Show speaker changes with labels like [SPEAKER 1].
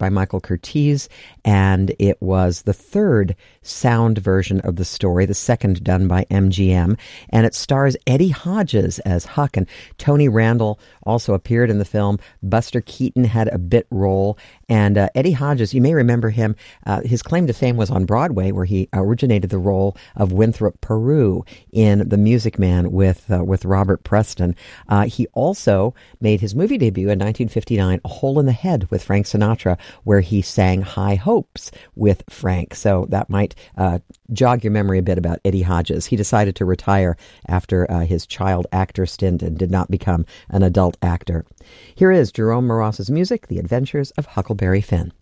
[SPEAKER 1] by Michael Curtiz, and it was the third sound version of the story, the second done by MGM, and it stars Eddie Hodges as Huck, and Tony Randall also appeared in the film. Buster Keaton had a bit role, and Eddie Hodges, you may remember him, his claim to fame was on Broadway, where he originated the role of Winthrop Peru in The Music Man with Robert Preston. He also made his movie debut in 1959, A Hole in the Head with Frank Sinatra, where he sang High Hopes with Frank. So that might jog your memory a bit about Eddie Hodges. He decided to retire after his child actor stint and did not become an adult actor. Here is Jerome Moros's music, The Adventures of Huckleberry Finn.